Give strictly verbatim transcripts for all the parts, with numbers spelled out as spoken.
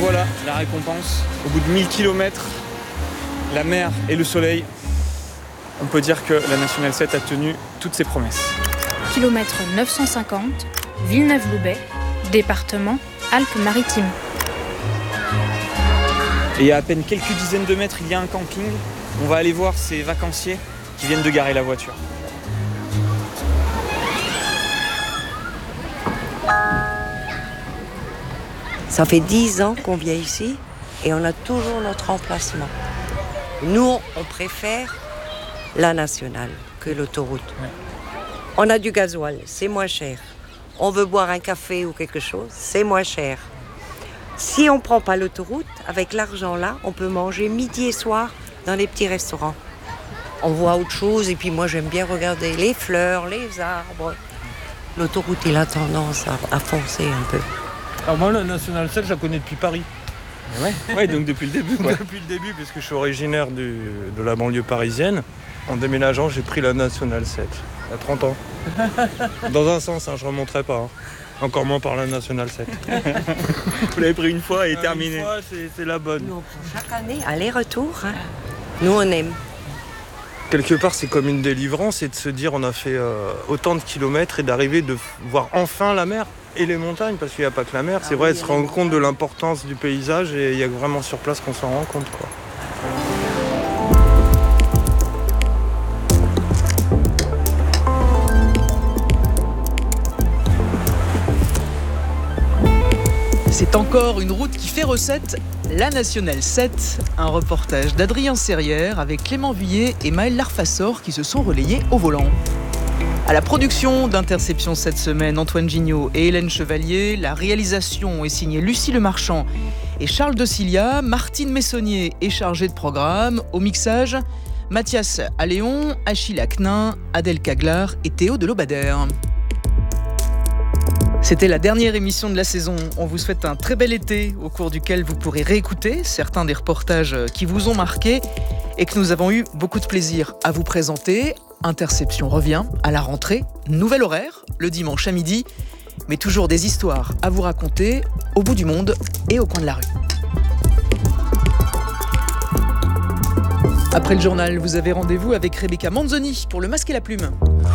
voilà la récompense. Au bout de mille kilomètres, la mer et le soleil, on peut dire que la Nationale sept a tenu toutes ses promesses. Kilomètre neuf cent cinquante, Villeneuve-Loubet, département Alpes-Maritimes. Et à à peine quelques dizaines de mètres, il y a un camping. On va aller voir ces vacanciers qui viennent de garer la voiture. Ça fait dix ans qu'on vient ici et on a toujours notre emplacement. Nous, on préfère la nationale que l'autoroute. Ouais. On a du gasoil, c'est moins cher. On veut boire un café ou quelque chose, c'est moins cher. Si on ne prend pas l'autoroute, avec l'argent là, on peut manger midi et soir dans les petits restaurants. On voit autre chose et puis moi j'aime bien regarder les fleurs, les arbres. L'autoroute, il a tendance à, à foncer un peu. Alors moi, la Nationale sept, je la connais depuis Paris. Ouais, ouais, donc depuis le début, quoi. Depuis le début, puisque je suis originaire du, de la banlieue parisienne. En déménageant, j'ai pris la Nationale sept, il y a trente ans. Dans un sens, hein, je ne remonterai pas. Hein. Encore moins par la Nationale sept. Vous l'avez pris une fois et ah, terminé. Une fois, c'est, c'est la bonne. Nous, on prend chaque année, aller-retour. Hein. Nous, on aime. Quelque part, c'est comme une délivrance, et de se dire on a fait euh, autant de kilomètres et d'arriver de voir enfin la mer et les montagnes, parce qu'il n'y a pas que la mer. C'est ah, vrai, oui, se rendre compte de l'importance du paysage et il y a vraiment sur place qu'on s'en rend compte, quoi. C'est encore une route qui fait recette, la Nationale sept. Un reportage d'Adrien Serrière avec Clément Vuillet et Maël Larfassor qui se sont relayés au volant. À la production d'Interception cette semaine, Antoine Gignot et Hélène Chevalier. La réalisation est signée Lucie Lemarchand et Charles de Cilia. Martine Messonnier est chargée de programme. Au mixage, Mathias Alléon, Achille Aknin, Adèle Caglar et Théo de Lobadère. C'était la dernière émission de la saison. On vous souhaite un très bel été au cours duquel vous pourrez réécouter certains des reportages qui vous ont marqué et que nous avons eu beaucoup de plaisir à vous présenter. Interception revient à la rentrée, nouvel horaire, le dimanche à midi, mais toujours des histoires à vous raconter au bout du monde et au coin de la rue. Après le journal, vous avez rendez-vous avec Rebecca Manzoni pour le Masque et la Plume.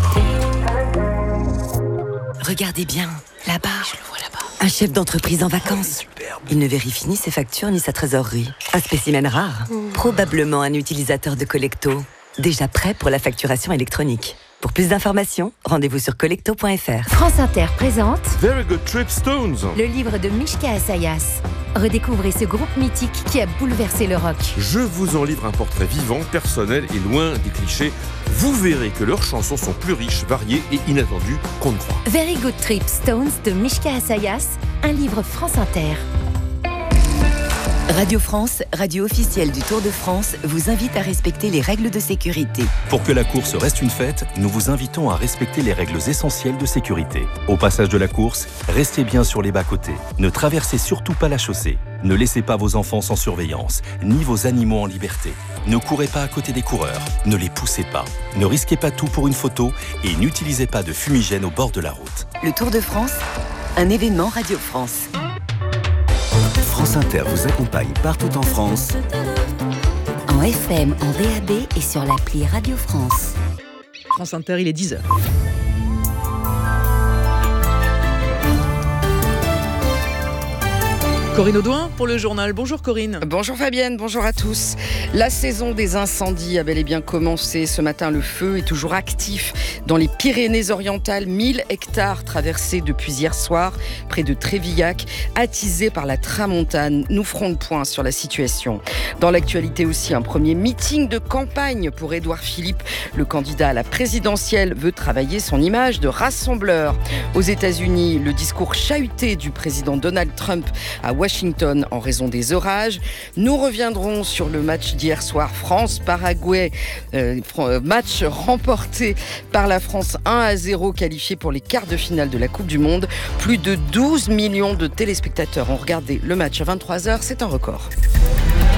Regardez bien, là-bas, je le vois là-bas. Un chef d'entreprise en vacances. Il ne vérifie ni ses factures ni sa trésorerie. Un spécimen rare. Mmh. Probablement un utilisateur de Collecto. Déjà prêt pour la facturation électronique. Pour plus d'informations, rendez-vous sur collecto point f r. France Inter présente Very Good Trip Stones, le livre de Mishka Assayas. Redécouvrez ce groupe mythique qui a bouleversé le rock. Je vous en livre un portrait vivant, personnel et loin des clichés. Vous verrez que leurs chansons sont plus riches, variées et inattendues qu'on ne croit. Very Good Trip Stones de Mishka Assayas, un livre France Inter. Radio France, radio officielle du Tour de France, vous invite à respecter les règles de sécurité. Pour que la course reste une fête, nous vous invitons à respecter les règles essentielles de sécurité. Au passage de la course, restez bien sur les bas-côtés. Ne traversez surtout pas la chaussée. Ne laissez pas vos enfants sans surveillance, ni vos animaux en liberté. Ne courez pas à côté des coureurs, ne les poussez pas. Ne risquez pas tout pour une photo et n'utilisez pas de fumigène au bord de la route. Le Tour de France, un événement Radio France. France Inter vous accompagne partout en France. En F M, en D A B et sur l'appli Radio France. France Inter, il est dix heures. Corinne Audouin pour le journal. Bonjour Corinne. Bonjour Fabienne, bonjour à tous. La saison des incendies a bel et bien commencé. Ce matin, le feu est toujours actif dans les Pyrénées-Orientales. mille hectares traversés depuis hier soir, près de Trévillac, attisés par la tramontane. Nous ferons le point sur la situation. Dans l'actualité aussi, un premier meeting de campagne pour Édouard Philippe. Le candidat à la présidentielle veut travailler son image de rassembleur. Aux États-Unis, le discours chahuté du président Donald Trump à Washington en raison des orages. Nous reviendrons sur le match d'hier soir France-Paraguay, euh, match remporté par la France un à zéro, qualifié pour les quarts de finale de la Coupe du Monde. Plus de douze millions de téléspectateurs ont regardé le match à vingt-trois heures, c'est un record.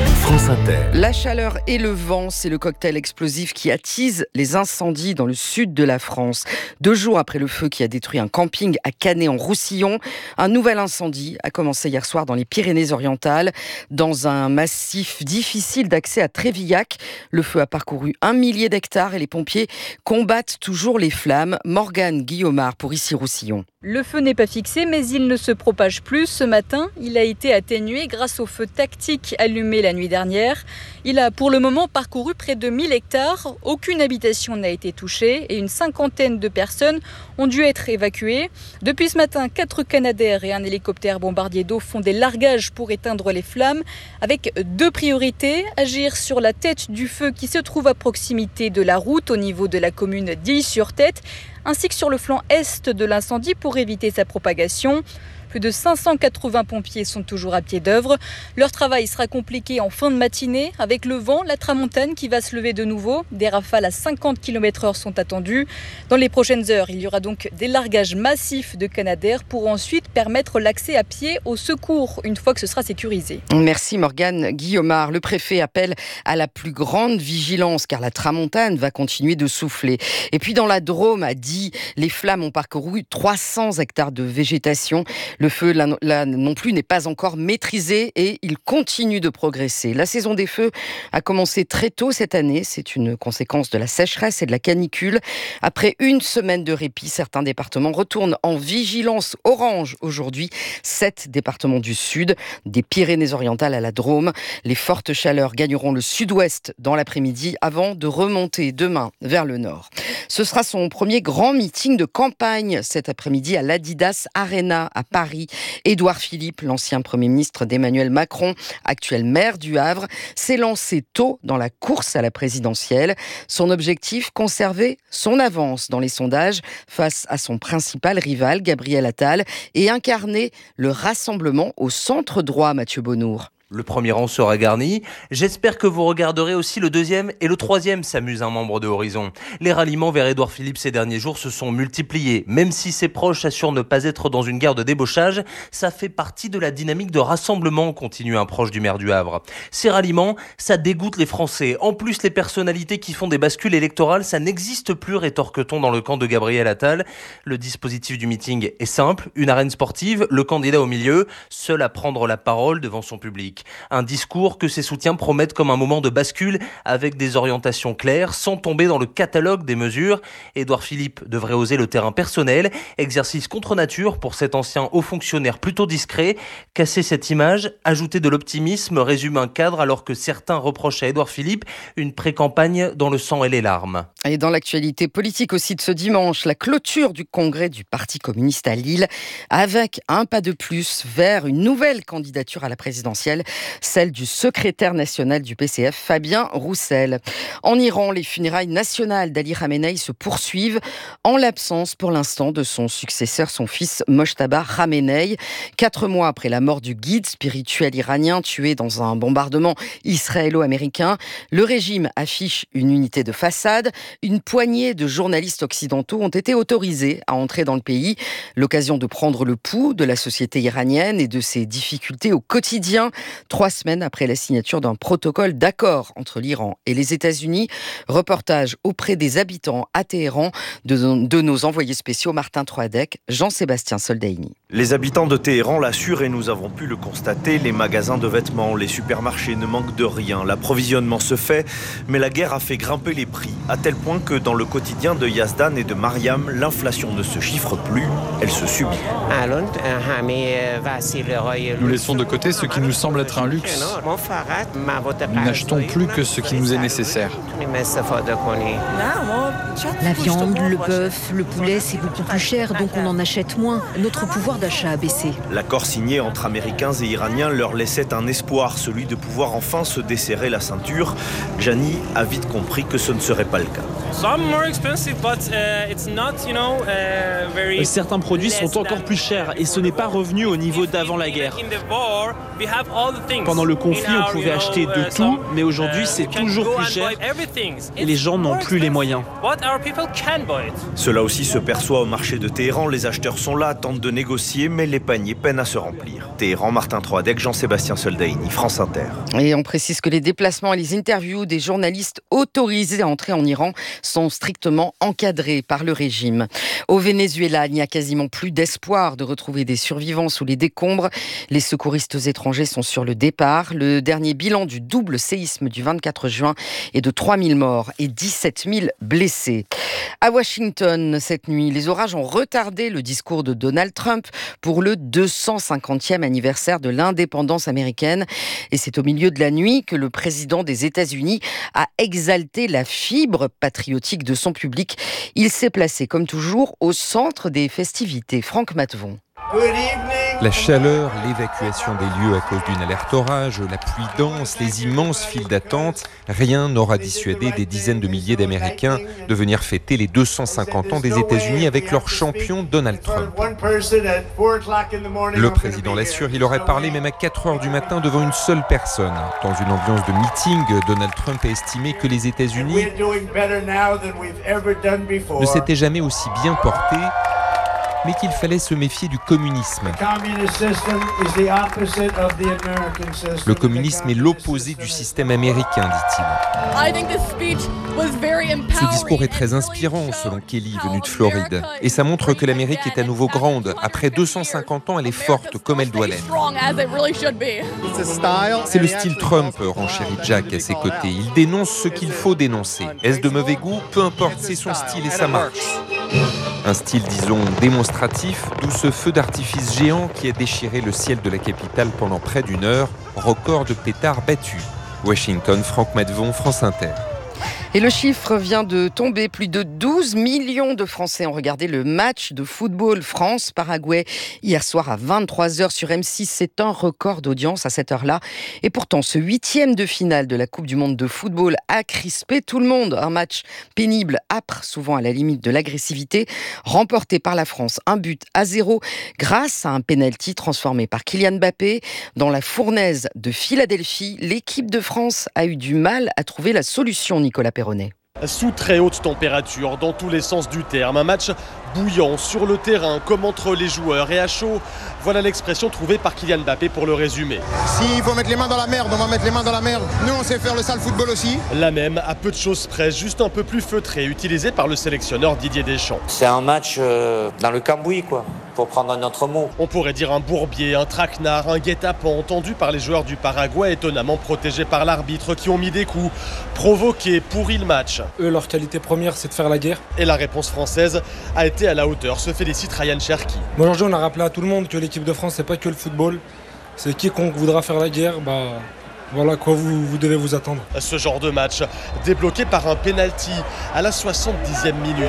France Inter. La chaleur et le vent, c'est le cocktail explosif qui attise les incendies dans le sud de la France. Deux jours après le feu qui a détruit un camping à Canet-en-Roussillon, un nouvel incendie a commencé hier soir dans les Pyrénées-Orientales, dans un massif difficile d'accès à Trévillac. Le feu a parcouru un millier d'hectares et les pompiers combattent toujours les flammes. Morgane Guillaumard pour Ici Roussillon. Le feu n'est pas fixé, mais il ne se propage plus. Ce matin, il a été atténué grâce au feu tactique allumé la nuit dernière. Il a pour le moment parcouru près de mille hectares. Aucune habitation n'a été touchée et une cinquantaine de personnes ont dû être évacuées. Depuis ce matin, quatre Canadair et un hélicoptère bombardier d'eau font des largages pour éteindre les flammes, avec deux priorités. Agir sur la tête du feu qui se trouve à proximité de la route au niveau de la commune d'Ille-sur-Tête, ainsi que sur le flanc est de l'incendie pour éviter sa propagation. Plus de cinq cent quatre-vingts pompiers sont toujours à pied d'œuvre. Leur travail sera compliqué en fin de matinée avec le vent, la tramontane qui va se lever de nouveau. Des rafales à cinquante kilomètres heure sont attendues. Dans les prochaines heures, il y aura donc des largages massifs de Canadair pour ensuite permettre l'accès à pied au secours une fois que ce sera sécurisé. Merci Morgane Guillaumard. Le préfet appelle à la plus grande vigilance car la tramontane va continuer de souffler. Et puis dans la Drôme, à Die, les flammes ont parcouru trois cents hectares de végétation. Le feu, là, là non plus, n'est pas encore maîtrisé et il continue de progresser. La saison des feux a commencé très tôt cette année. C'est une conséquence de la sécheresse et de la canicule. Après une semaine de répit, certains départements retournent en vigilance orange aujourd'hui. Sept départements du sud, des Pyrénées-Orientales à la Drôme. Les fortes chaleurs gagneront le sud-ouest dans l'après-midi avant de remonter demain vers le nord. Ce sera son premier grand meeting de campagne cet après-midi à l'Adidas Arena à Paris. Édouard Philippe, l'ancien Premier ministre d'Emmanuel Macron, actuel maire du Havre, s'est lancé tôt dans la course à la présidentielle. Son objectif, conserver son avance dans les sondages face à son principal rival, Gabriel Attal, et incarner le rassemblement au centre droit, Mathieu Bonnour. Le premier rang sera garni. J'espère que vous regarderez aussi le deuxième et le troisième, s'amuse un membre de Horizon. Les ralliements vers Édouard Philippe ces derniers jours se sont multipliés. Même si ses proches assurent ne pas être dans une guerre de débauchage, ça fait partie de la dynamique de rassemblement, continue un proche du maire du Havre. Ces ralliements, ça dégoûte les Français. En plus, les personnalités qui font des bascules électorales, ça n'existe plus, rétorque-t-on dans le camp de Gabriel Attal. Le dispositif du meeting est simple, une arène sportive, le candidat au milieu, seul à prendre la parole devant son public. Un discours que ses soutiens promettent comme un moment de bascule avec des orientations claires, sans tomber dans le catalogue des mesures. Édouard Philippe devrait oser le terrain personnel, exercice contre nature pour cet ancien haut fonctionnaire plutôt discret. Casser cette image, ajouter de l'optimisme, résume un cadre alors que certains reprochent à Édouard Philippe une pré-campagne dans le sang et les larmes. Et dans l'actualité politique aussi de ce dimanche, la clôture du congrès du Parti communiste à Lille, avec un pas de plus vers une nouvelle candidature à la présidentielle, celle du secrétaire national du P C F, Fabien Roussel. En Iran, les funérailles nationales d'Ali Khamenei se poursuivent en l'absence pour l'instant de son successeur, son fils Mojtaba Khamenei. Quatre mois après la mort du guide spirituel iranien tué dans un bombardement israélo-américain, le régime affiche une unité de façade. Une poignée de journalistes occidentaux ont été autorisés à entrer dans le pays. L'occasion de prendre le pouls de la société iranienne et de ses difficultés au quotidien. Trois semaines après la signature d'un protocole d'accord entre l'Iran et les États-Unis. Reportage auprès des habitants à Téhéran de, de nos envoyés spéciaux Martin Troadec, Jean-Sébastien Soldaini. Les habitants de Téhéran l'assurent et nous avons pu le constater. Les magasins de vêtements, les supermarchés ne manquent de rien. L'approvisionnement se fait, mais la guerre a fait grimper les prix. À tel point que dans le quotidien de Yazdan et de Mariam, l'inflation ne se chiffre plus, elle se subit. Nous laissons de côté ce qui nous semble être un luxe. Nous n'achetons plus que ce qui nous est nécessaire. La viande, le bœuf, le poulet, c'est beaucoup plus cher, donc on en achète moins. Notre pouvoir d'achat a baissé. L'accord signé entre Américains et Iraniens leur laissait un espoir, celui de pouvoir enfin se desserrer la ceinture. Jani a vite compris que ce ne serait pas le cas. Certains produits sont encore plus chers et ce n'est pas revenu au niveau d'avant la guerre. Pendant le conflit, on pouvait acheter de tout, mais aujourd'hui c'est toujours plus cher et les gens n'ont plus les moyens. Cela aussi se perçoit au marché de Téhéran. Les acheteurs sont là, tentent de négocier, mais les paniers peinent à se remplir. Téhéran, Martin Troadec, Jean-Sébastien Soldaini, France Inter. Et on précise que les déplacements et les interviews des journalistes autorisés à entrer en Iran sont strictement encadrés par le régime. Au Venezuela, il n'y a quasiment plus d'espoir de retrouver des survivants sous les décombres. Les secouristes étrangers sont sur le départ. Le dernier bilan du double séisme du vingt-quatre juin est de trois mille morts et dix-sept mille blessés. À Washington, cette nuit, les orages ont retardé le discours de Donald Trump pour le deux cent cinquantième anniversaire de l'indépendance américaine. Et c'est au milieu de la nuit que le président des États-Unis a exalté la fibre patriotique de son public. Il s'est placé, comme toujours, au centre des festivités. Franck Matvon. La chaleur, l'évacuation des lieux à cause d'une alerte orage, la pluie dense, les immenses files d'attente, rien n'aura dissuadé des dizaines de milliers d'Américains de venir fêter les deux cent cinquante ans des États-Unis avec leur champion Donald Trump. Le président l'assure, il aurait parlé même à quatre heures du matin devant une seule personne. Dans une ambiance de meeting, Donald Trump a estimé que les États-Unis ne s'étaient jamais aussi bien portés, mais qu'il fallait se méfier du communisme. Le communisme est l'opposé du système américain, dit-il. Ce discours est très inspirant, selon Kelly, venue de Floride. Et ça montre que l'Amérique est à nouveau grande. Après deux cent cinquante ans, elle est forte comme elle doit l'être. C'est le style Trump, renchérit Jack à ses côtés. Il dénonce ce qu'il faut dénoncer. Est-ce de mauvais goût? Peu importe, c'est son style et ça marche. Un style, disons, démonstratif, d'où ce feu d'artifice géant qui a déchiré le ciel de la capitale pendant près d'une heure, record de pétards battus. Washington, Franck Matvon, France Inter. Et le chiffre vient de tomber. Plus de douze millions de Français ont regardé le match de football France-Paraguay hier soir à vingt-trois heures sur M six. C'est un record d'audience à cette heure-là. Et pourtant, ce huitième de finale de la Coupe du Monde de football a crispé tout le monde. Un match pénible, âpre, souvent à la limite de l'agressivité, remporté par la France un but à zéro grâce à un penalty transformé par Kylian Mbappé. Dans la fournaise de Philadelphie, l'équipe de France a eu du mal à trouver la solution, Nicolas Perronnet. Sous très haute température, dans tous les sens du terme, un match bouillant sur le terrain comme entre les joueurs et à chaud. Voilà l'expression trouvée par Kylian Mbappé pour le résumer. S'il faut mettre les mains dans la merde, on va mettre les mains dans la merde. Nous, on sait faire le sale football aussi. La même, à peu de choses près, juste un peu plus feutré, utilisé par le sélectionneur Didier Deschamps. C'est un match euh, dans le cambouis, quoi, pour prendre un autre mot. On pourrait dire un bourbier, un traquenard, un guet-apens entendu par les joueurs du Paraguay, étonnamment protégés par l'arbitre, qui ont mis des coups, provoqués, pourri le match. Eux, leur qualité première, c'est de faire la guerre. Et la réponse française a été à la hauteur, se félicite Ryan Cherki. Bon, aujourd'hui, on a rappelé à tout le monde que l'équipe de France, c'est pas que le football. C'est quiconque voudra faire la guerre, bah... voilà quoi vous, vous devez vous attendre. Ce genre de match, débloqué par un penalty à la soixante-dixième minute.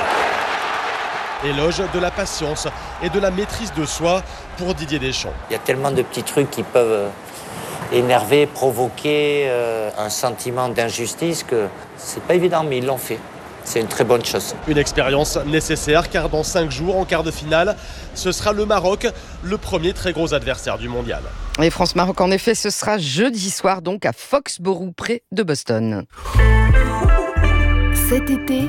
Éloge de la patience et de la maîtrise de soi pour Didier Deschamps. Il y a tellement de petits trucs qui peuvent énerver, provoquer euh, un sentiment d'injustice que c'est pas évident, mais ils l'ont fait. C'est une très bonne chose. Une expérience nécessaire car dans cinq jours, en quart de finale, ce sera le Maroc, le premier très gros adversaire du mondial. Et France-Maroc, en effet, ce sera jeudi soir, donc à Foxborough, près de Boston. Cet été,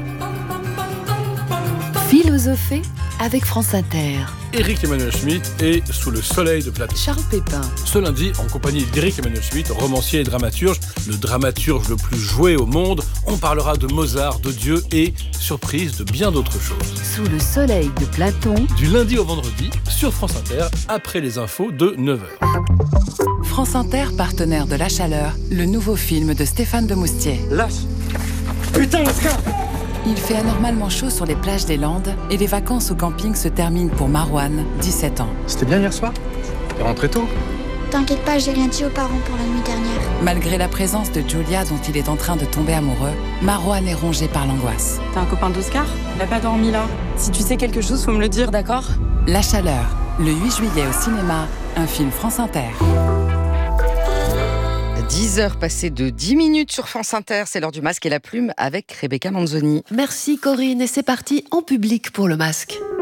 philosopher avec France Inter. Éric Emmanuel Schmitt est sous le soleil de Platon. Charles Pépin. Ce lundi, en compagnie d'Éric Emmanuel Schmitt, romancier et dramaturge, le dramaturge le plus joué au monde, on parlera de Mozart, de Dieu et, surprise, de bien d'autres choses. Sous le soleil de Platon. Du lundi au vendredi, sur France Inter, après les infos de neuf heures. France Inter, partenaire de La Chaleur, le nouveau film de Stéphane Demoustier. Lâche. Putain, Oscar. Il fait anormalement chaud sur les plages des Landes et les vacances au camping se terminent pour Marouane, dix-sept ans. C'était bien hier soir? T'es rentré tôt? T'inquiète pas, j'ai rien dit aux parents pour la nuit dernière. Malgré la présence de Julia dont il est en train de tomber amoureux, Marouane est rongé par l'angoisse. T'es un copain d'Oscar? Il a pas dormi là. Si tu sais quelque chose, faut me le dire, d'accord? La Chaleur, le huit juillet au cinéma, un film France Inter. dix heures passées de dix minutes sur France Inter, c'est l'heure du masque et la plume avec Rebecca Manzoni. Merci Corinne et c'est parti en public pour le masque.